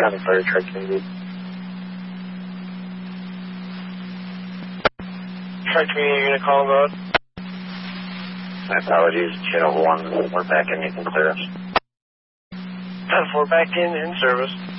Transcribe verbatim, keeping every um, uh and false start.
County Fire Truck Community. Fire Community unit calling about. My apologies, Channel one, we're back in, you can clear us. ten four back in, in service.